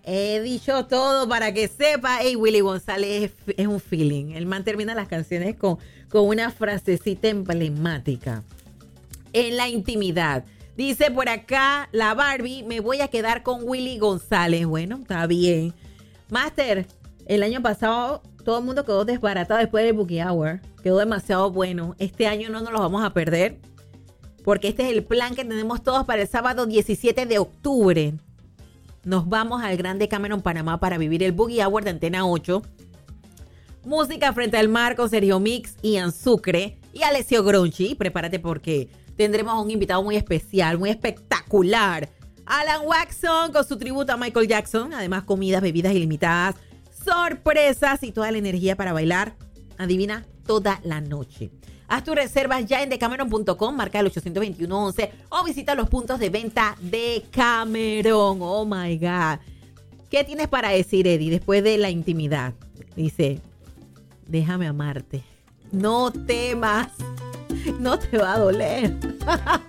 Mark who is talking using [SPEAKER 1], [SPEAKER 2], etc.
[SPEAKER 1] He dicho todo para que sepa. Hey, Willy González es un feeling. El man termina las canciones con una frasecita emblemática. En la intimidad. Dice por acá la Barbie, me voy a quedar con Willy González. Bueno, está bien. Master, el año pasado todo el mundo quedó desbaratado después del Boogie Hour. Quedó demasiado bueno. Este año no nos lo vamos a perder. Porque este es el plan que tenemos todos para el sábado 17 de octubre. Nos vamos al Grande Cameron, Panamá para vivir el Boogie Hour de Antena 8. Música frente al mar con Sergio Mix, Ian Sucre y Alessio Gronchi. Prepárate porque tendremos a un invitado muy especial, muy espectacular. Alan Waxon con su tributo a Michael Jackson. Además, comidas, bebidas ilimitadas, sorpresas y toda la energía para bailar. Adivina, toda la noche. Haz tus reservas ya en decameron.com, marca el 821-11 o visita los puntos de venta de Cameron. Oh my God. ¿Qué tienes para decir, Eddie, después de la intimidad? Dice, déjame amarte. No temas, no te va a doler.